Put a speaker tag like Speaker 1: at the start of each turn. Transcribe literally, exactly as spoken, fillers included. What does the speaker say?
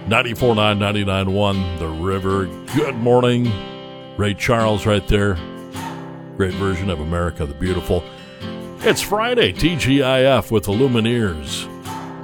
Speaker 1: ninety-four point nine, ninety-nine point one, The River. Good morning. Ray Charles right there. Great version of America the Beautiful. It's Friday, T G I F with the Lumineers.